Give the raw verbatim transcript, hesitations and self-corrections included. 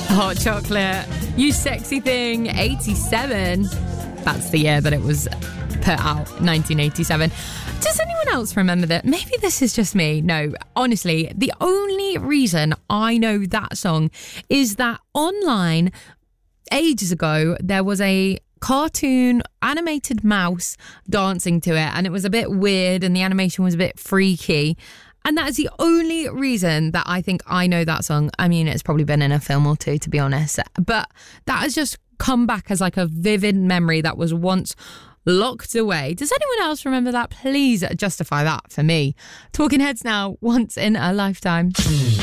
Hot Chocolate, You Sexy Thing, eighty-seven. That's the year that it was put out, nineteen eighty-seven. Does anyone else remember that? Maybe this is just me. No, honestly, the only reason I know that song is that online, ages ago, there was a cartoon animated mouse dancing to it, and it was a bit weird and the animation was a bit freaky. And that is the only reason that I think I know that song. I mean, it's probably been in a film or two, to be honest. But that has just come back as like a vivid memory that was once locked away. Does anyone else remember that? Please justify that for me. Talking Heads now, Once in a Lifetime.